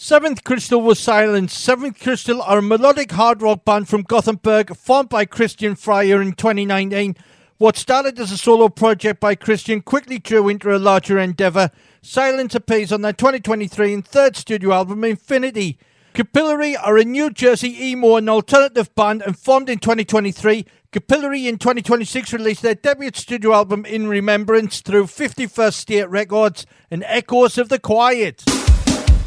Seventh Crystal was silenced. Seventh Crystal are a melodic hard rock band from Gothenburg, formed by Christian Fryer in 2019. What started as a solo project by Christian quickly grew into a larger endeavour. Silence appears on their 2023 and third studio album, Infinity. Capillary are a New Jersey emo and alternative band and formed in 2023. Capillary in 2026 released their debut studio album In Remembrance through 51st State Records and Echoes of the Quiet.